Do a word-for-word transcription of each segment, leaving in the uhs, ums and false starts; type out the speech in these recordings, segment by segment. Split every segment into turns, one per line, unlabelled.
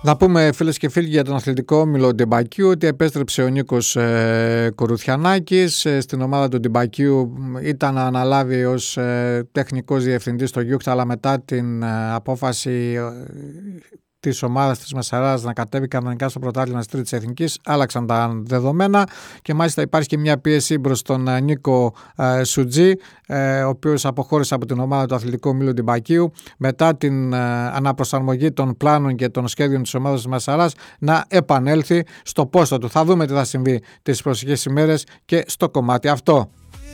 Να πούμε, φίλες και φίλοι, για τον αθλητικό όμιλο Ντιμπακίου ότι επέστρεψε ο Νίκος ε, Κορουθιανάκης. Ε, στην ομάδα του Ντιμπακίου ήταν να αναλάβει ως ε, τεχνικός διευθυντής στο Γιούχτα, αλλά μετά την ε, απόφαση ε, της ομάδας της Μεσαράς να κατέβει κανονικά στο πρωτάθλημα της Τρίτης Εθνικής, άλλαξαν τα δεδομένα και μάλιστα υπάρχει και μια πίεση προς τον ε, Νίκο ε, Σουτζή, ε, ο οποίος αποχώρησε από την ομάδα του αθλητικού ομίλου Ντιμπακίου μετά την ε, αναπροσαρμογή των πλάνων και των σχέδιων της ομάδας της Μεσαράς να επανέλθει στο πόστο του. Θα δούμε τι θα συμβεί τις προσεχείς ημέρες και στο κομμάτι αυτό.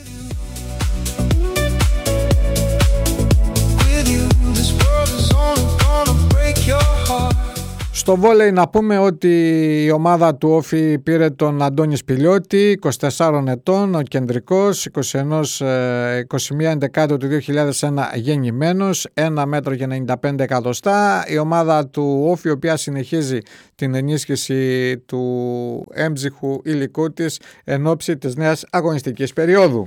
Στο βόλεϊ να πούμε ότι η ομάδα του Όφη πήρε τον Αντώνη Σπηλιώτη, είκοσι τεσσάρων ετών, ο κεντρικός, είκοσι ένα, είκοσι μία ενδεκάτου του δύο χιλιάδες ένα γεννημένος, ένα μέτρο και ενενήντα πέντε εκατοστά. Η ομάδα του Όφη, η οποία συνεχίζει την ενίσχυση του έμψυχου υλικού της εν ώψη της νέας αγωνιστικής περίοδου.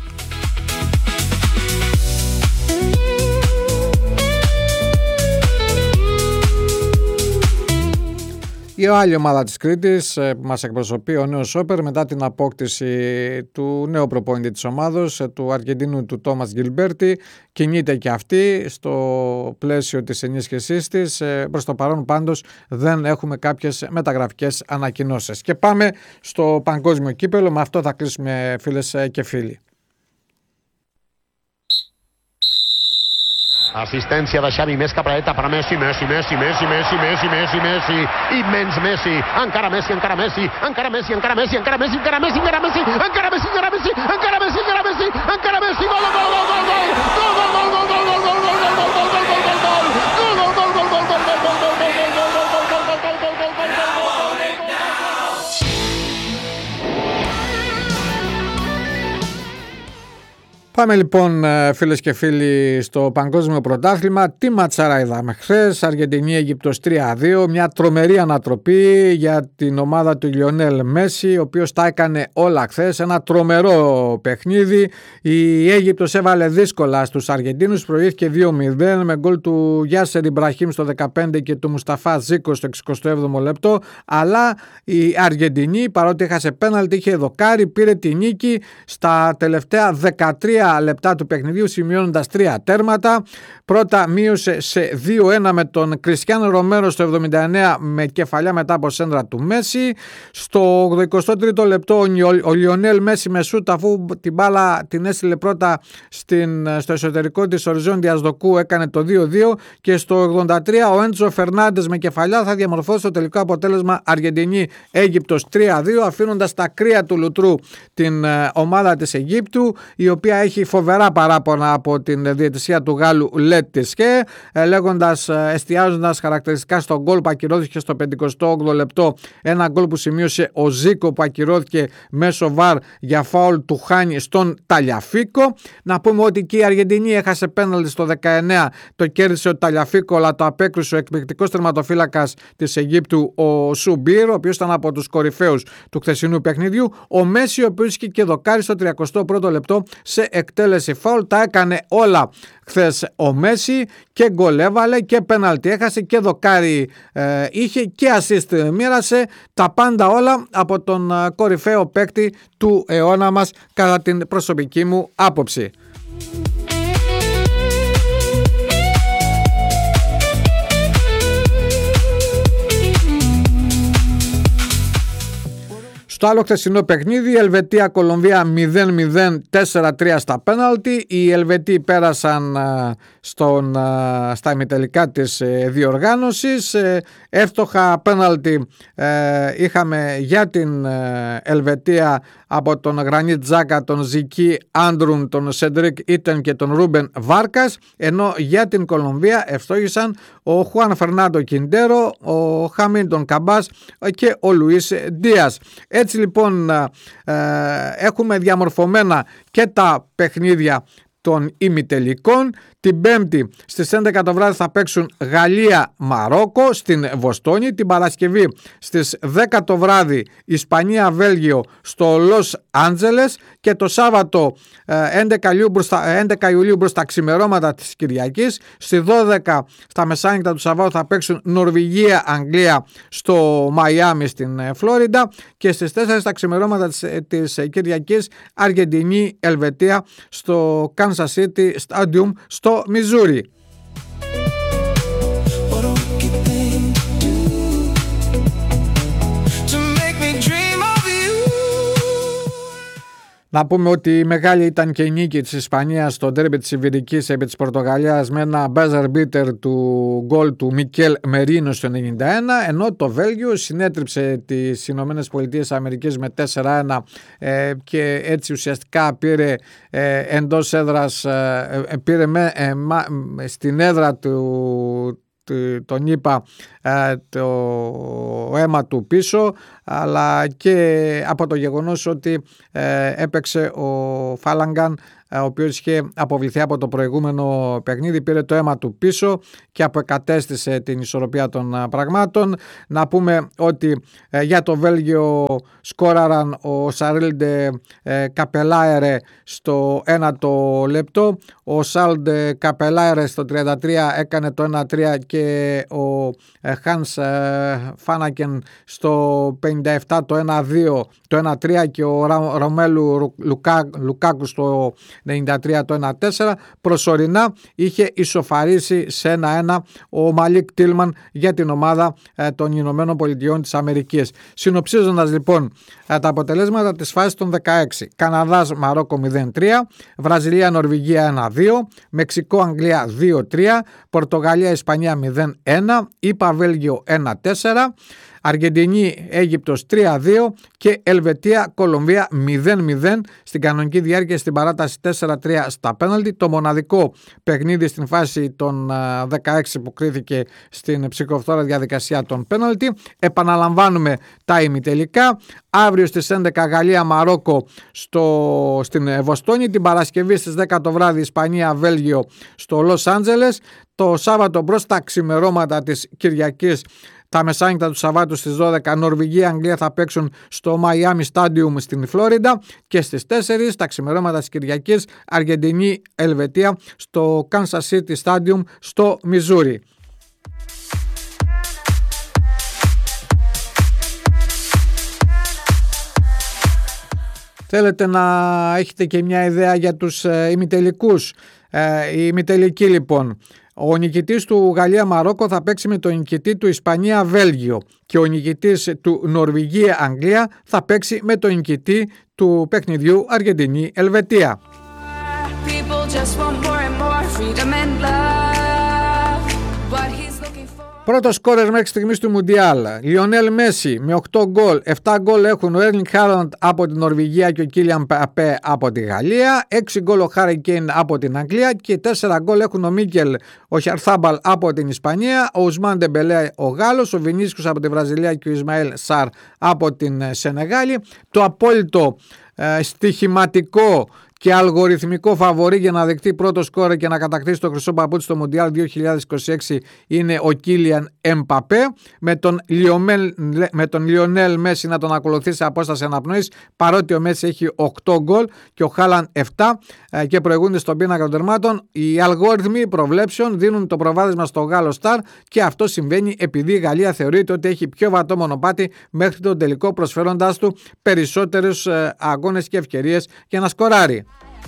Η άλλη ομάδα της Κρήτης που μας εκπροσωπεί, ο Νέος Όπερ, μετά την απόκτηση του νέου προπονητή της ομάδος, του Αργεντινού του Τόμας Γκιλμπέρτη, κινείται και αυτή στο πλαίσιο της ενίσχυσής της. Προς το παρόν πάντως δεν έχουμε κάποιες μεταγραφικές ανακοινώσεις. Και πάμε στο παγκόσμιο κύπελο, με αυτό θα κλείσουμε, φίλες και φίλοι.
Assistència de Xavi, més capraeta per Messi, Messi, Messi, Messi, Messi, Messi, Messi, Messi, immens Messi, encara Messi, encara Messi, encara Messi, encara Messi, encara Messi, encara Messi, encara Messi, encara Messi, encara Messi, encara Messi, encara Messi, encara Messi, gol, gol, gol, gol, gol, gol, gol, gol, gol, gol, gol, gol, gol, gol, gol, gol, gol, gol,
Πάμε λοιπόν, φίλες και φίλοι, στο παγκόσμιο πρωτάθλημα. Τι ματσάρα είδαμε χθες? Αργεντινή-Αίγυπτος τρία δύο, μια τρομερή ανατροπή για την ομάδα του Λιονέλ Μέση, ο οποίος τα έκανε όλα χθες. Ένα τρομερό παιχνίδι. Η Αίγυπτος έβαλε δύσκολα στους Αργεντίνους, προηγήθηκε δύο μηδέν με γκολ του Γιάσερ Ιμπραχήμ στο δεκαπέντε και του Μουσταφά Ζίκο στο εξηκοστό έβδομο λεπτό. Αλλά η Αργεντινή, παρότι έχασε πέναλτι, είχε δοκάρι, πήρε τη νίκη στα τελευταία δεκατρία λεπτά του παιχνιδίου, σημειώνοντας τρία τέρματα. Πρώτα μείωσε σε δύο ένα με τον Κριστιάνο Ρομέρο στο εβδομήντα εννέα με κεφαλιά μετά από σέντρα του Μέση. Στο εικοστό τρίτο λεπτό ο Λιονέλ Μέση με σούτ, αφού την μπάλα την έστειλε πρώτα στην, στο εσωτερικό της οριζόντιας δοκού, έκανε το δύο δύο, και στο ογδόντα τρία ο Έντσο Φερνάντες με κεφαλιά θα διαμορφώσει το τελικό αποτέλεσμα Αργεντινή-Αίγυπτος τρία δύο, αφήνοντας τα κρύα του λουτρού την ομάδα της Αιγύπτου, η οποία έχει φοβερά παράπονα από την διαιτησία του Γάλλου Λετισκέ, λέγοντας, εστιάζοντας χαρακτηριστικά στον γκολ που ακυρώθηκε στο πενηκοστό όγδοο λεπτό, ένα γκολ που σημείωσε ο Ζίκο που ακυρώθηκε μέσω βαρ για φάουλ του Χάνι στον Ταλιαφίκο. Να πούμε ότι και η Αργεντινή έχασε πέναλτι στο δεκαεννέα, το κέρδισε ο Ταλιαφίκο, αλλά το απέκρουσε ο εκπληκτικός τερματοφύλακας της Αιγύπτου, ο Σουμπίρ, ο οποίος ήταν από τους κορυφαίους του χθεσινού παιχνιδιού. Ο Μέση, ο οποίος είχε και δοκάρι στο τριακοστό πρώτο λεπτό σε εκτέλεση φάουλ. Τα έκανε όλα χθες ο Μέση, και γκολ έβαλε και πέναλτι έχασε και δοκάρι ε, είχε και assist μοίρασε. Τα πάντα όλα από τον ε, κορυφαίο παίκτη του αιώνα μας, κατά την προσωπική μου άποψη. Στο άλλο χθεσινό παιχνίδι, Ελβετία-Κολομβία μηδέν μηδέν, τέσσερα τρία στα πέναλτι. Οι Ελβετοί πέρασαν στον, στα ημιτελικά της διοργάνωσης. Εύστοχα πέναλτι ε, είχαμε για την Ελβετία από τον Γρανίτ Τζάκα, τον Ζική Άντρουν, τον Σεντρίκ Ίτεν και τον Ρούμπεν Βάρκας, ενώ για την Κολομβία ευστόχησαν ο Χουάν Φερνάντο Κιντέρο, ο Χαμίλτον Καμπάς και ο Λουίς Ντίας. Έτσι λοιπόν ε, έχουμε διαμορφωμένα και τα παιχνίδια των ημιτελικών. Την Πέμπτη στις έντεκα το βράδυ θα παίξουν Γαλλία-Μαρόκο στην Βοστόνη. Την Παρασκευή στις δέκα το βράδυ Ισπανία-Βέλγιο στο Λος Άντζελες. Και το Σάββατο έντεκα Ιουλίου προς τα ξημερώματα της Κυριακής, στη δώδεκα στα μεσάνυχτα του Σαββάτου θα παίξουν Νορβηγία-Αγγλία στο Μαϊάμι στην Φλόριντα, και στις τέσσερα στα ξημερώματα της, της Κυριακής Αργεντινή-Ελβετία στο Kansas City Stadium στο Μιζούρι. Να πούμε ότι μεγάλη ήταν και η νίκη της Ισπανίας στο ντέρμπι της Ιβηρικής επί της Πορτογαλίας με ένα buzzer beater του γκολ του Μικέλ Μερίνο στο ενενήντα ένα, ενώ το Βέλγιο συνέτριψε τις Ηνωμένες Πολιτείες Αμερικής με τέσσερα ένα ε, και έτσι ουσιαστικά πήρε ε, εντός έδρας, ε, πήρε με, ε, μα, στην έδρα του τον είπα το αίμα του πίσω, αλλά και από το γεγονός ότι έπαιξε ο Φάλαγκαν, ο οποίος είχε αποβληθεί από το προηγούμενο παιχνίδι, πήρε το αίμα του πίσω και αποκατέστησε την ισορροπία των πραγμάτων. Να πούμε ότι για το Βέλγιο σκόραραν ο Σαρίλντε Καπελάερε στο ένατο λεπτό, ο Σάλντε Καπελάερε στο τριάντα τρία έκανε το ένα τρία και ο Χάνς Φάνακεν στο πενήντα επτά το ένα δύο, το ένα τρία και ο Ρωμέλου Λουκά, Λουκάκου στο ενενήντα τρία το ένα τέσσερα. Προσωρινά είχε ισοφαρίσει σε ένα ένα ο Μαλίκ Τίλμαν για την ομάδα των Ηνωμένων Πολιτειών της Αμερικής. Συνοψίζοντας λοιπόν τα αποτελέσματα της φάσης των δεκαέξι: Καναδάς Μαρόκο μηδέν τρία, Βραζιλία Νορβηγία ένα δύο, Μεξικό Αγγλία δύο τρία, Πορτογαλία Ισπανία μηδέν ένα, ΙΠΑ Βέλγιο ένα τέσσερα, Αργεντινή Αίγυπτος τρία δύο και Ελβετία Κολομβία μηδέν μηδέν στην κανονική διάρκεια, στην παράταση τέσσερα τρία στα πέναλτι. Το μοναδικό παιχνίδι στην φάση των δεκαέξι που κρίθηκε στην ψυχοφθόρα διαδικασία των πέναλτι. Επαναλαμβάνουμε τα ημιτελικά. Αύριο στις έντεκα Γαλλία Μαρόκο στο, στην Βοστόνη. Την Παρασκευή στις δέκα το βράδυ Ισπανία Βέλγιο στο Λος Άντζελες. Το Σάββατο προς τα ξημερώματα της Κυριακής, τα μεσάνυχτα του Σαββάτου στις δώδεκα Νορβηγία Αγγλία θα παίξουν στο Μαϊάμι Stadium στην Φλόριντα, και στις τέσσερις τα ξημερώματα της Κυριακής Αργεντινή Ελβετία στο Kansas City Stadium στο Μιζούρι. Θέλετε να έχετε και μια ιδέα για τους ε, ημιτελικούς? Ε, η ημιτελική λοιπόν: ο νικητής του Γαλλία-Μαρόκο θα παίξει με τον νικητή του Ισπανία-Βέλγιο και ο νικητής του Νορβηγία-Αγγλία θα παίξει με τον νικητή του παιχνιδιού Αργεντινή-Ελβετία. Πρώτο σκόρερ μέχρι στιγμής του Μουντιάλ: Λιονέλ Μέση με οκτώ γκολ. επτά γκολ έχουν ο Έρλινγκ Χάλαντ από την Νορβηγία και ο Κίλιαν Μπαπέ από τη Γαλλία. έξι γκολ ο Χάρι Κέιν από την Αγγλία και τέσσερα γκολ έχουν ο Μίκελ ο Χιαρθάμπαλ από την Ισπανία, ο Ουσμάν Ντεμπελέ ο Γάλλος, ο Βινίσιους από τη Βραζιλία και ο Ισμαήλ Σαρ από την Σενεγάλη. Το απόλυτο ε, στοιχηματικό και αλγοριθμικό φαβορί για να δεκτεί πρώτο σκόρερ και να κατακτήσει το χρυσό παπούτσι στο Μουντιάλ δύο χιλιάδες είκοσι έξι είναι ο Κίλιαν Εμπαπέ, με τον, Λιομέλ, με τον Λιονέλ Μέση να τον ακολουθεί σε απόσταση αναπνοής, παρότι ο Μέση έχει οκτώ γκολ και ο Χάλαν επτά και προηγούνται στον πίνακα των τερμάτων. Οι αλγόριθμοι προβλέψεων δίνουν το προβάδισμα στο Γάλλο Σταρ και αυτό συμβαίνει επειδή η Γαλλία θεωρείται ότι έχει πιο βατό μονοπάτι μέχρι τον τελικό, προσφέροντάς του περισσότερους αγώνες και ευκαιρίες για να σκοράρει.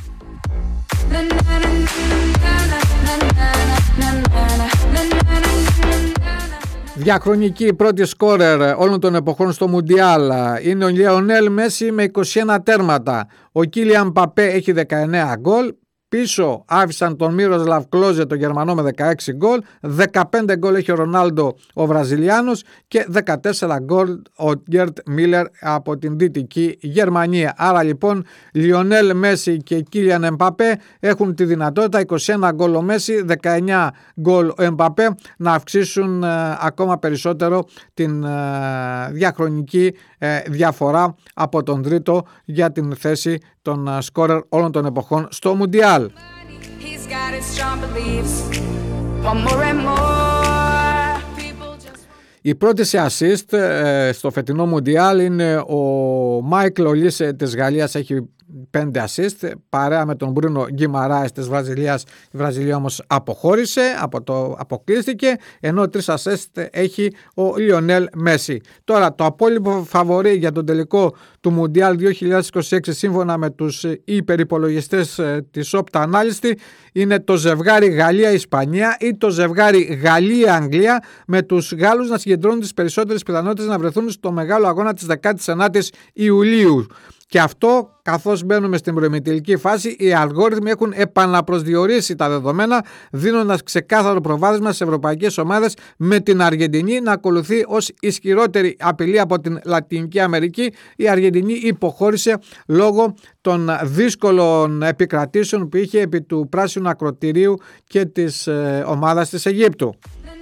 Διαχρονική πρώτη σκόρερ όλων των εποχών στο Μουντιάλ είναι ο Λιονέλ Μέση με είκοσι ένα τέρματα. Ο Κίλιαν Μπαπέ έχει δεκαεννέα γκολ. Πίσω άφησαν τον Μίροσλαβ Κλόζε, τον Γερμανό, με δεκαέξι γκολ. δεκαπέντε γκολ έχει ο Ρονάλντο, ο Βραζιλιάνος, και δεκατέσσερα γκολ ο Γκέρτ Μίλερ από την Δυτική Γερμανία. Άρα λοιπόν Λιονέλ Μέση και Κίλιαν Εμπαπέ έχουν τη δυνατότητα, είκοσι ένα γκολ ο Μέση, δεκαεννέα γκολ ο Εμπαπέ, να αυξήσουν ε, ακόμα περισσότερο την ε, διαχρονική ε, διαφορά από τον τρίτο για την θέση των σκόρερ όλων των εποχών στο Μουντιάλ. Η πρώτη σε assist ε, στο φετινό Μουντιάλ είναι ο Μάικλ Ολίσε της Γαλλίας, έχει πέντε assist παρέα με τον Μπρούνο Γκιμαράες της Βραζιλίας. Η Βραζιλία όμως αποχώρησε, από το, αποκλείστηκε, ενώ τρεις assist έχει ο Λιονέλ Μέση. Τώρα το απόλυτο φαβορί για τον τελικό του Μουντιάλ δύο χιλιάδες είκοσι έξι σύμφωνα με τους υπερυπολογιστές της Opta Analyst είναι το ζευγάρι Γαλλία-Ισπανία ή το ζευγάρι Γαλλία-Αγγλία, με τους Γάλλους να συγκεντρώνουν τις περισσότερες πιθανότητες να βρεθούν στο μεγάλο αγώνα της δεκάτης ενάτης Ιουλίου. Και αυτό καθώς μπαίνουμε στην προημιτελική φάση, οι αλγόριθμοι έχουν επαναπροσδιορίσει τα δεδομένα, δίνοντας ξεκάθαρο προβάδισμα στις ευρωπαϊκές ομάδες, με την Αργεντινή να ακολουθεί ως ισχυρότερη απειλή από την Λατινική Αμερική. Η Αργεντινή υποχώρησε λόγω των δύσκολων επικρατήσεων που είχε επί του πράσινου ακροτηρίου και της ε, ομάδας της Αιγύπτου.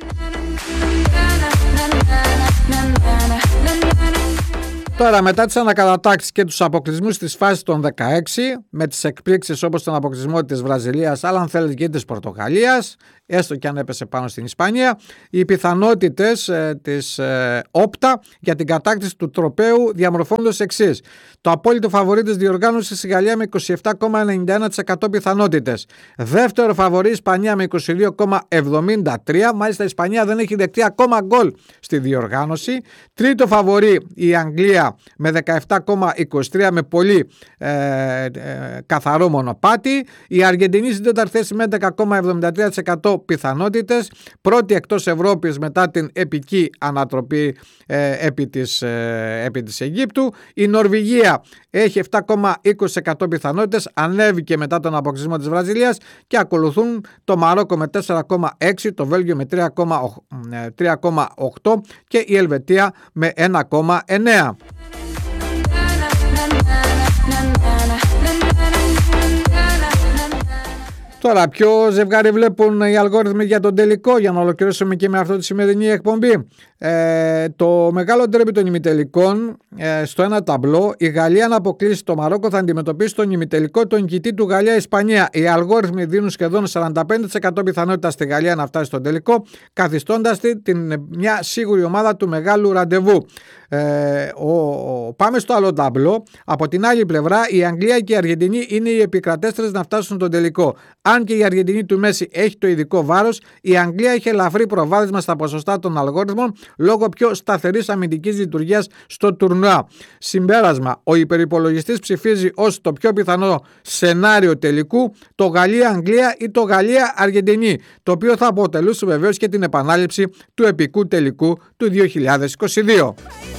Τώρα, μετά τις ανακατατάξεις και τους αποκλεισμούς της φάσης των δεκαέξι, με τις εκπλήξεις όπως τον αποκλεισμό της Βραζιλίας, αλλά αν θέλετε και της Πορτογαλίας, έστω και αν έπεσε πάνω στην Ισπανία, οι πιθανότητες ε, της ε, Όπτα για την κατάκτηση του τροπαίου διαμορφώνονται ως εξής. Το απόλυτο φαβορί της διοργάνωσης η Γαλλία με είκοσι επτά κόμμα ενενήντα ένα τοις εκατό πιθανότητες. Δεύτερο φαβορί η Ισπανία με είκοσι δύο κόμμα εβδομήντα τρία. Μάλιστα η Ισπανία δεν έχει δεχτεί ακόμα γκολ στη διοργάνωση. Τρίτο φαβορί η Αγγλία με δεκαεπτά κόμμα είκοσι τρία, με πολύ ε, ε, καθαρό μονοπάτι. Η Αργεντινή στην τέταρτη θέση με έντεκα κόμμα εβδομήντα τρία τοις εκατό πιθανότητες. Πρώτη εκτός Ευρώπης μετά την επική ανατροπή ε, επί, της, ε, επί της Αιγύπτου. Η Νορβηγία έχει επτά κόμμα είκοσι τοις εκατό πιθανότητες, ανέβηκε μετά τον αποκλεισμό της Βραζιλίας, και ακολουθούν το Μαρόκο με τέσσερα κόμμα έξι, το Βέλγιο με τρία κόμμα οκτώ και η Ελβετία με ένα κόμμα εννέα. Τώρα, ποιο ζευγάρι βλέπουν οι αλγόριθμοι για τον τελικό, για να ολοκληρώσουμε και με αυτό τη σημερινή εκπομπή? Ε, το μεγάλο ντέρμπι των ημιτελικών, ε, στο ένα ταμπλό, η Γαλλία να αποκλείσει το Μαρόκο θα αντιμετωπίσει τον ημιτελικό τον νικητή του Γαλλία-Ισπανία. Οι αλγόριθμοι δίνουν σχεδόν σαράντα πέντε τοις εκατό πιθανότητα στη Γαλλία να φτάσει στον τελικό, καθιστώντας την μια σίγουρη ομάδα του μεγάλου ραντεβού. Ε, ο, πάμε στο άλλο ταμπλό. Από την άλλη πλευρά, η Αγγλία και η Αργεντινή είναι οι επικρατέστερες να φτάσουν στον τελικό. Αν και η Αργεντινή του Μέση έχει το ειδικό βάρος, η Αγγλία έχει ελαφρύ προβάδισμα στα ποσοστά των αλγόριθμων λόγω πιο σταθερής αμυντικής λειτουργίας στο τουρνουά. Συμπέρασμα, ο υπερυπολογιστής ψηφίζει ως το πιο πιθανό σενάριο τελικού το Γαλλία-Αγγλία ή το Γαλλία-Αργεντινή, το οποίο θα αποτελούσε βεβαίως και την επανάληψη του επικού τελικού του δύο χιλιάδες είκοσι δύο.